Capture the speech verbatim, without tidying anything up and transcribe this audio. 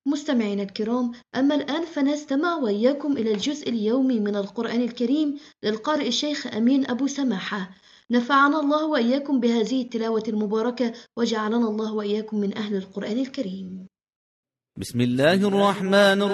مستمعينا الكرام، أما الآن فنستمع وإياكم إلى الجزء اليومي من القرآن الكريم للقارئ الشيخ أمين أبو سماحة. نفعنا الله وإياكم بهذه التلاوة المباركة، وجعلنا الله وإياكم من أهل القرآن الكريم. بسم الله الرحمن الرحيم.